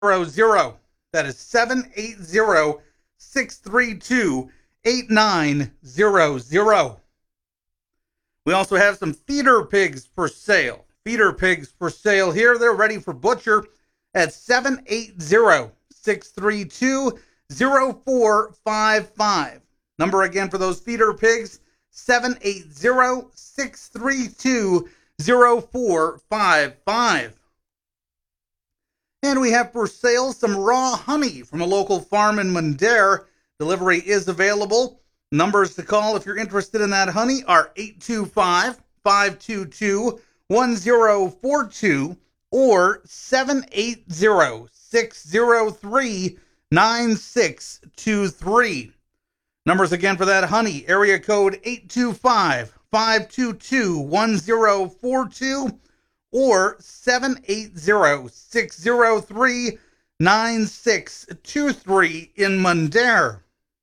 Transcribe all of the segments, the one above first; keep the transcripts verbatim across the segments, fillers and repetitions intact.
zero. That is seven eight zero, six three two, eight nine zero zero. We also have some feeder pigs for sale. Feeder pigs for sale here. They're ready for butcher at seven eight zero, six three two, zero four five five. Number again for those feeder pigs, seven eight zero, six three two, zero four five five. And we have for sale some raw honey from a local farm in Mundare. Delivery is available. Numbers to call if you're interested in that honey are eight two five, five two two, one zero four two or seven eight zero, six zero three, nine six two three. Numbers again for that honey, area code eight two five, five two two, one zero four two or seven eight zero, six zero three, nine six two three in Mundare.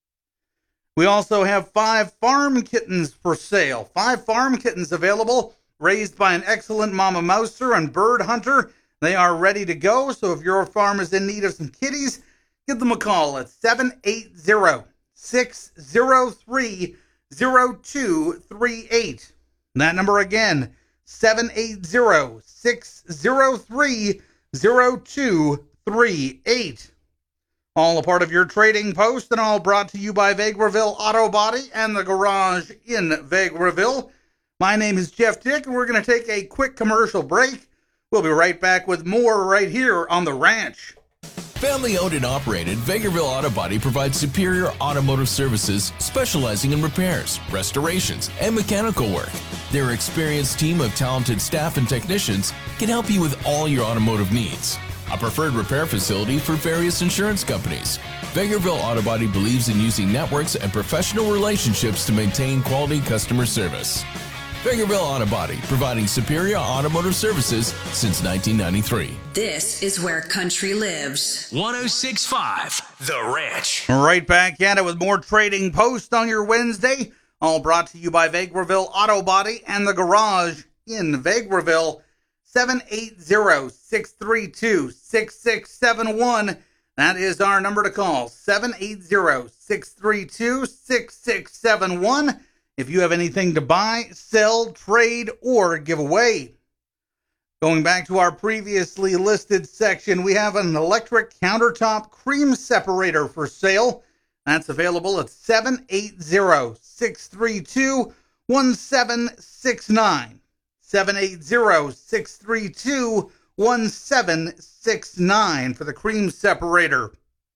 We also have five farm kittens for sale. Five farm kittens available, raised by an excellent mama mouser and bird hunter. They are ready to go, so if your farm is in need of some kitties, give them a call at seven eight zero, six zero three, zero two three eight. That number again, seven eight zero, six zero three, zero two three eight. All a part of your trading post and all brought to you by Vegreville Auto Body and the Garage in Vegreville. My name is Jeff Dick and we're going to take a quick commercial break. We'll be right back with more right here on The Ranch. Family owned and operated, Vegreville Auto Body provides superior automotive services specializing in repairs, restorations, and mechanical work. Their experienced team of talented staff and technicians can help you with all your automotive needs. A preferred repair facility for various insurance companies. Vegreville Auto Body believes in using networks and professional relationships to maintain quality customer service. Vegreville Auto Body, providing superior automotive services since nineteen ninety-three. This is where country lives. one oh six point five, The Ranch. Right back at it with more Trading Post on your Wednesday. All brought to you by Vegreville Auto Body and the Garage in Vegreville. seven eight zero, six three two, six six seven one. That is our number to call, seven eight zero, six three two, six six seven one. If you have anything to buy, sell, trade, or give away. Going back to our previously listed section, we have an electric countertop cream separator for sale. That's available at seven eight zero, six three two, one seven six nine. seven eight zero, six three two, one seven six nine for the cream separator.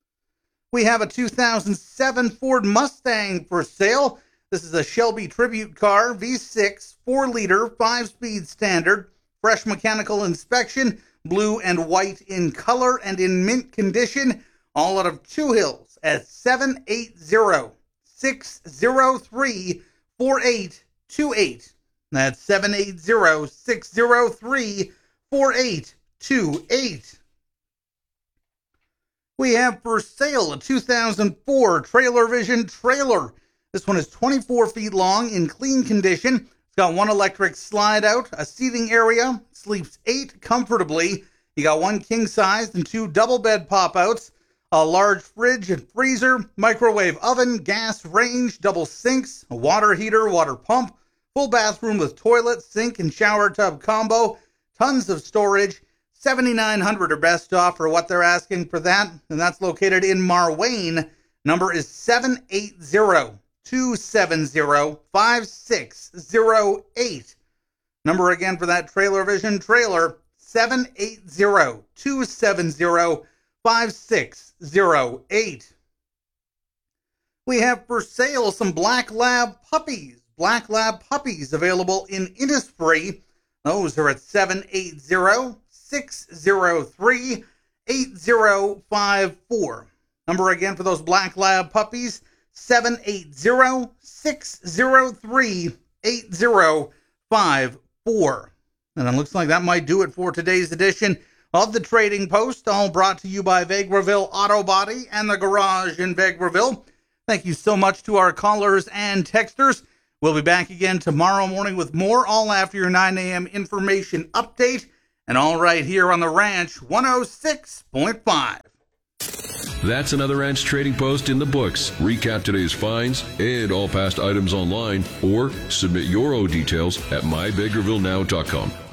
We have a two thousand seven Ford Mustang for sale. This is a Shelby Tribute car, V six, four liter, five speed standard, fresh mechanical inspection, blue and white in color and in mint condition, all out of Two Hills at seven eight zero, six zero three, four eight two eight. That's seven eight zero, six zero three, four eight two eight. We have for sale a two thousand four Trailer Vision trailer. This one is twenty-four feet long in clean condition. It's got one electric slide out, a seating area, sleeps eight comfortably. You got one king size and two double bed pop outs, a large fridge and freezer, microwave oven, gas range, double sinks, a water heater, water pump, full bathroom with toilet, sink, and shower tub combo, tons of storage, seventy-nine hundred dollars or best off for what they're asking for that, and that's located in Marwayne. Number is seven eight zero, two seven zero, five six zero eight. Number again for that Trailer Vision trailer, seven eight zero, two seven zero, five six zero eight. We have for sale some Black Lab puppies. Black Lab puppies available in Innisfree. Those are at seven eight zero, six zero three, eight zero five four. Number again for those Black Lab puppies, seven eight zero, six zero three, eight zero five four. And it looks like that might do it for today's edition of the Trading Post, all brought to you by Vegreville Auto Body and the Garage in Vegreville. Thank you so much to our callers and texters. We'll be back again tomorrow morning with more, all after your nine a.m. information update. and all right here on the Ranch one oh six point five. That's another Ranch Trading Post in the books. Recap today's finds and all past items online, or submit your own details at my bakerville now dot com.